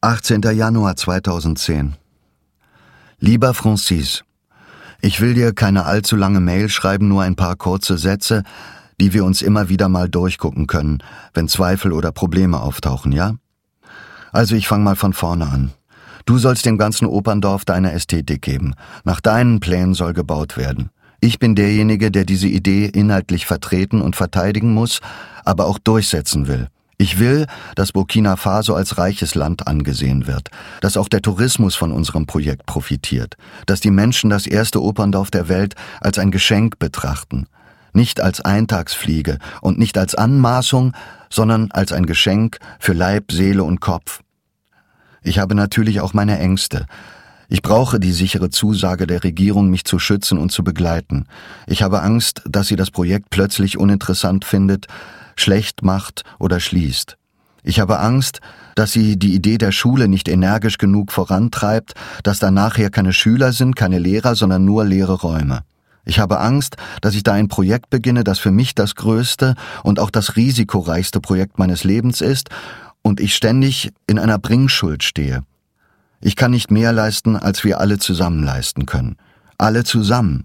18. Januar 2010. Lieber Francis, ich will dir keine allzu lange Mail schreiben, nur ein paar kurze Sätze, die wir uns immer wieder mal durchgucken können, wenn Zweifel oder Probleme auftauchen, ja? Also ich fange mal von vorne an. Du sollst dem ganzen Operndorf deine Ästhetik geben. Nach deinen Plänen soll gebaut werden. Ich bin derjenige, der diese Idee inhaltlich vertreten und verteidigen muss, aber auch durchsetzen will. Ich will, dass Burkina Faso als reiches Land angesehen wird, dass auch der Tourismus von unserem Projekt profitiert, dass die Menschen das erste Operndorf der Welt als ein Geschenk betrachten, nicht als Eintagsfliege und nicht als Anmaßung, sondern als ein Geschenk für Leib, Seele und Kopf. Ich habe natürlich auch meine Ängste. Ich brauche die sichere Zusage der Regierung, mich zu schützen und zu begleiten. Ich habe Angst, dass sie das Projekt plötzlich uninteressant findet, schlecht macht oder schließt. Ich habe Angst, dass sie die Idee der Schule nicht energisch genug vorantreibt, dass da nachher keine Schüler sind, keine Lehrer, sondern nur leere Räume. Ich habe Angst, dass ich da ein Projekt beginne, das für mich das größte und auch das risikoreichste Projekt meines Lebens ist und ich ständig in einer Bringschuld stehe. Ich kann nicht mehr leisten, als wir alle zusammen leisten können. Alle zusammen.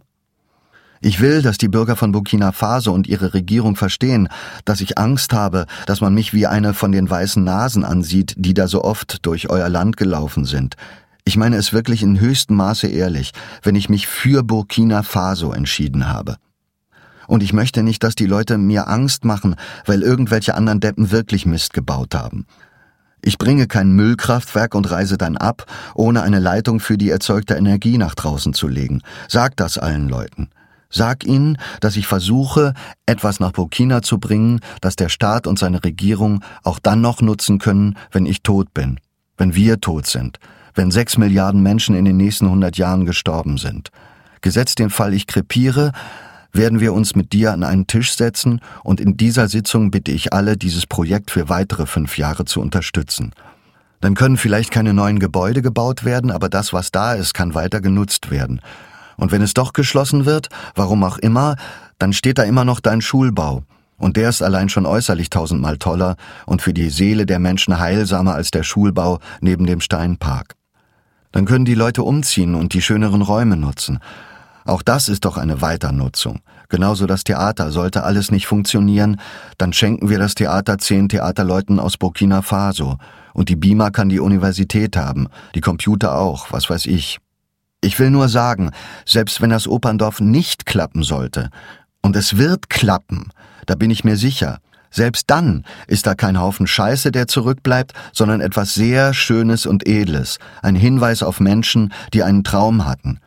Ich will, dass die Bürger von Burkina Faso und ihre Regierung verstehen, dass ich Angst habe, dass man mich wie eine von den weißen Nasen ansieht, die da so oft durch euer Land gelaufen sind. Ich meine es wirklich in höchstem Maße ehrlich, wenn ich mich für Burkina Faso entschieden habe. Und ich möchte nicht, dass die Leute mir Angst machen, weil irgendwelche anderen Deppen wirklich Mist gebaut haben. Ich bringe kein Müllkraftwerk und reise dann ab, ohne eine Leitung für die erzeugte Energie nach draußen zu legen. Sag das allen Leuten. Sag ihnen, dass ich versuche, etwas nach Burkina zu bringen, das der Staat und seine Regierung auch dann noch nutzen können, wenn ich tot bin, wenn wir tot sind, wenn 6 Milliarden Menschen in den nächsten 100 Jahren gestorben sind. Gesetzt den Fall, ich krepiere, werden wir uns mit dir an einen Tisch setzen und in dieser Sitzung bitte ich alle, dieses Projekt für weitere 5 Jahre zu unterstützen. Dann können vielleicht keine neuen Gebäude gebaut werden, aber das, was da ist, kann weiter genutzt werden. Und wenn es doch geschlossen wird, warum auch immer, dann steht da immer noch dein Schulbau. Und der ist allein schon äußerlich 1000-mal toller und für die Seele der Menschen heilsamer als der Schulbau neben dem Steinpark. Dann können die Leute umziehen und die schöneren Räume nutzen. Auch das ist doch eine Weiternutzung. Genauso das Theater. Sollte alles nicht funktionieren, dann schenken wir das Theater 10 Theaterleuten aus Burkina Faso. Und die Beamer kann die Universität haben, die Computer auch, was weiß ich. Ich will nur sagen, selbst wenn das Operndorf nicht klappen sollte, und es wird klappen, da bin ich mir sicher, selbst dann ist da kein Haufen Scheiße, der zurückbleibt, sondern etwas sehr Schönes und Edles, ein Hinweis auf Menschen, die einen Traum hatten.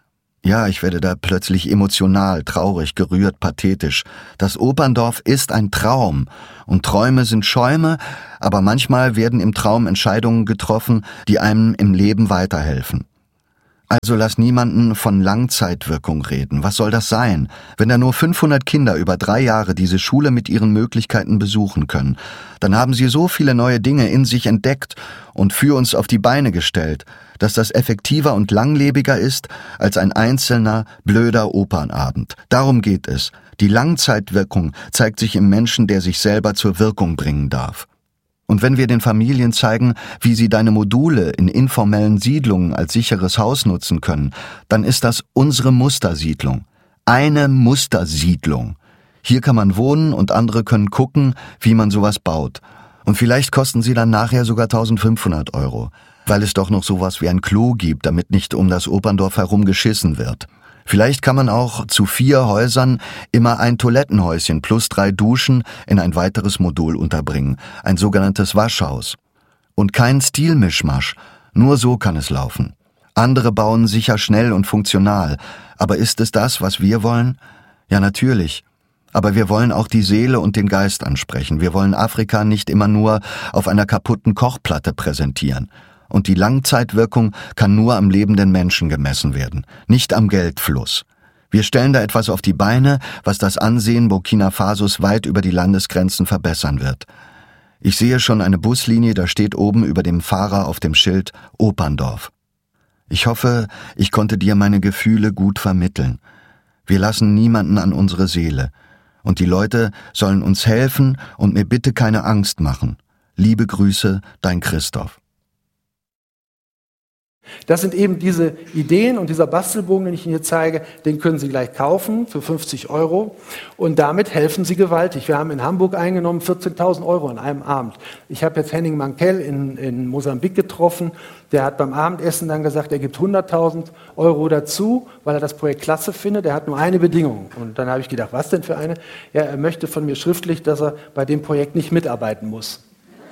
Ja, ich werde da plötzlich emotional, traurig, gerührt, pathetisch. Das Operndorf ist ein Traum und Träume sind Schäume, aber manchmal werden im Traum Entscheidungen getroffen, die einem im Leben weiterhelfen. Also lass niemanden von Langzeitwirkung reden. Was soll das sein? Wenn da nur 500 Kinder über 3 Jahre diese Schule mit ihren Möglichkeiten besuchen können, dann haben sie so viele neue Dinge in sich entdeckt und für uns auf die Beine gestellt, dass das effektiver und langlebiger ist als ein einzelner, blöder Opernabend. Darum geht es. Die Langzeitwirkung zeigt sich im Menschen, der sich selber zur Wirkung bringen darf. Und wenn wir den Familien zeigen, wie sie deine Module in informellen Siedlungen als sicheres Haus nutzen können, dann ist das unsere Mustersiedlung. Eine Mustersiedlung. Hier kann man wohnen und andere können gucken, wie man sowas baut. Und vielleicht kosten sie dann nachher sogar 1.500 €, weil es doch noch sowas wie ein Klo gibt, damit nicht um das Operndorf herum geschissen wird. Vielleicht kann man auch zu 4 Häusern immer ein Toilettenhäuschen plus 3 Duschen in ein weiteres Modul unterbringen, ein sogenanntes Waschhaus. Und kein Stilmischmasch, nur so kann es laufen. Andere bauen sicher schnell und funktional, aber ist es das, was wir wollen? Ja, natürlich. Aber wir wollen auch die Seele und den Geist ansprechen. Wir wollen Afrika nicht immer nur auf einer kaputten Kochplatte präsentieren. Und die Langzeitwirkung kann nur am lebenden Menschen gemessen werden, nicht am Geldfluss. Wir stellen da etwas auf die Beine, was das Ansehen Burkina Fasos weit über die Landesgrenzen verbessern wird. Ich sehe schon eine Buslinie, da steht oben über dem Fahrer auf dem Schild Operndorf. Ich hoffe, ich konnte dir meine Gefühle gut vermitteln. Wir lassen niemanden an unsere Seele. Und die Leute sollen uns helfen und mir bitte keine Angst machen. Liebe Grüße, dein Christoph. Das sind eben diese Ideen und dieser Bastelbogen, den ich Ihnen hier zeige, den können Sie gleich kaufen für 50 € und damit helfen Sie gewaltig. Wir haben in Hamburg eingenommen 14.000 € an einem Abend. Ich habe jetzt Henning Mankell in Mosambik getroffen, der hat beim Abendessen dann gesagt, er gibt 100.000 € dazu, weil er das Projekt klasse findet. Er hat nur eine Bedingung. Und dann habe ich gedacht, was denn für eine? Ja, er möchte von mir schriftlich, dass er bei dem Projekt nicht mitarbeiten muss.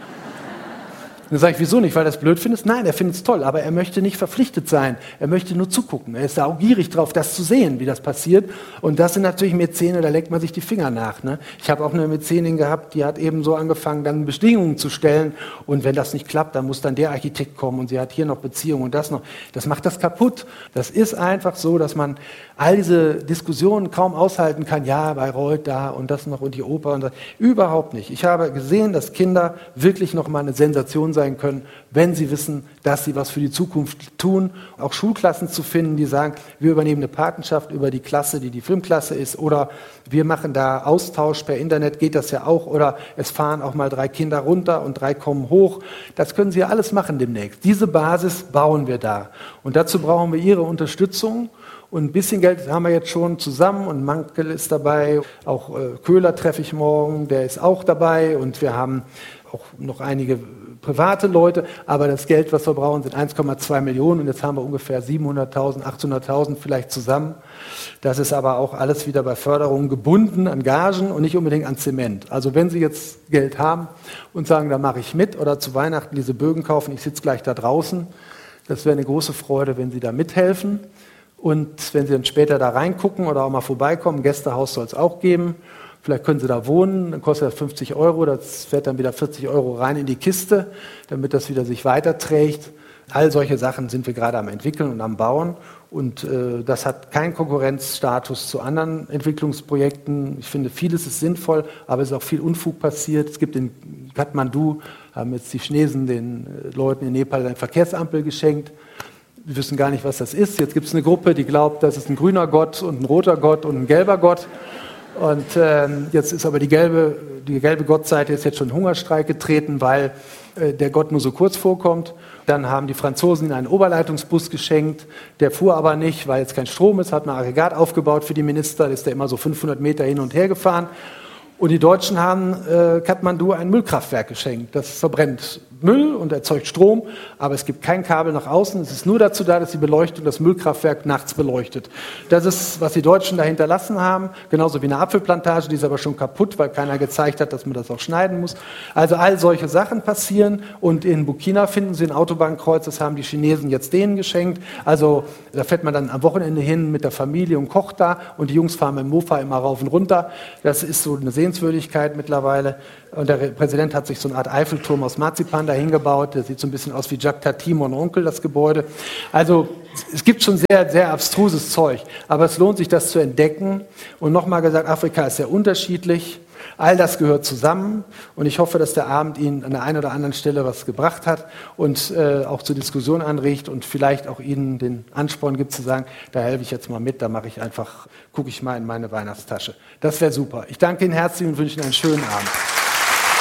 Dann sage ich, wieso nicht? Weil er es blöd findet? Nein, er findet es toll, aber er möchte nicht verpflichtet sein. Er möchte nur zugucken. Er ist saugierig drauf, das zu sehen, wie das passiert. Und das sind natürlich Mäzene, da leckt man sich die Finger nach. Ne? Ich habe auch eine Mäzenin gehabt, die hat eben so angefangen, dann Bedingungen zu stellen. Und wenn das nicht klappt, dann muss dann der Architekt kommen und sie hat hier noch Beziehungen und das noch. Das macht das kaputt. Das ist einfach so, dass man all diese Diskussionen kaum aushalten kann. Ja, Bayreuth da und das noch und die Oper und das. Überhaupt nicht. Ich habe gesehen, dass Kinder wirklich noch mal eine Sensation sein können, wenn sie wissen, dass sie was für die Zukunft tun. Auch Schulklassen zu finden, die sagen, wir übernehmen eine Patenschaft über die Klasse, die die Filmklasse ist, oder wir machen da Austausch per Internet, geht das ja auch, oder es fahren auch mal 3 Kinder runter und 3 kommen hoch. Das können Sie ja alles machen demnächst. Diese Basis bauen wir da. Und dazu brauchen wir Ihre Unterstützung. Und ein bisschen Geld haben wir jetzt schon zusammen und Mankel ist dabei, auch Köhler treffe ich morgen, der ist auch dabei und wir haben auch noch einige private Leute, aber das Geld, was wir brauchen, sind 1,2 Millionen und jetzt haben wir ungefähr 700.000, 800.000 vielleicht zusammen. Das ist aber auch alles wieder bei Förderungen gebunden an Gagen und nicht unbedingt an Zement. Also wenn Sie jetzt Geld haben und sagen, da mache ich mit oder zu Weihnachten diese Bögen kaufen, ich sitze gleich da draußen, das wäre eine große Freude, wenn Sie da mithelfen. Und wenn Sie dann später da reingucken oder auch mal vorbeikommen, ein Gästehaus soll es auch geben, vielleicht können Sie da wohnen, dann kostet das 50 €, das fährt dann wieder 40 € rein in die Kiste, damit das wieder sich weiterträgt. All solche Sachen sind wir gerade am entwickeln und am bauen und das hat keinen Konkurrenzstatus zu anderen Entwicklungsprojekten. Ich finde, vieles ist sinnvoll, aber es ist auch viel Unfug passiert. Es gibt in Kathmandu, haben jetzt die Chinesen den Leuten in Nepal eine Verkehrsampel geschenkt. Wir wissen gar nicht, was das ist. Jetzt gibt es eine Gruppe, die glaubt, das ist ein grüner Gott und ein roter Gott und ein gelber Gott. Und jetzt ist aber die gelbe Gottseite ist jetzt schon in Hungerstreik getreten, weil der Gott nur so kurz vorkommt. Dann haben die Franzosen ihnen einen Oberleitungsbus geschenkt. Der fuhr aber nicht, weil jetzt kein Strom ist, hat man ein Aggregat aufgebaut für die Minister. Da ist der immer so 500 Meter hin und her gefahren. Und die Deutschen haben Kathmandu ein Müllkraftwerk geschenkt. Das verbrennt Müll und erzeugt Strom, aber es gibt kein Kabel nach außen. Es ist nur dazu da, dass die Beleuchtung das Müllkraftwerk nachts beleuchtet. Das ist, was die Deutschen da hinterlassen haben, genauso wie eine Apfelplantage, die ist aber schon kaputt, weil keiner gezeigt hat, dass man das auch schneiden muss. Also all solche Sachen passieren und in Burkina finden Sie ein Autobahnkreuz, das haben die Chinesen jetzt denen geschenkt. Also da fährt man dann am Wochenende hin mit der Familie und kocht da und die Jungs fahren mit dem Mofa immer rauf und runter. Das ist so eine Sehenswürdigkeit mittlerweile. Und der Präsident hat sich so eine Art Eiffelturm aus Marzipan dahin gebaut. Der sieht so ein bisschen aus wie Jacques Tati, mon Onkel, das Gebäude. Also es gibt schon sehr, sehr abstruses Zeug. Aber es lohnt sich, das zu entdecken. Und nochmal gesagt, Afrika ist sehr unterschiedlich. All das gehört zusammen. Und ich hoffe, dass der Abend Ihnen an der einen oder anderen Stelle was gebracht hat und auch zur Diskussion anregt und vielleicht auch Ihnen den Ansporn gibt zu sagen, da helfe ich jetzt mal mit, da mache ich einfach, gucke ich mal in meine Weihnachtstasche. Das wäre super. Ich danke Ihnen herzlich und wünsche Ihnen einen schönen Abend.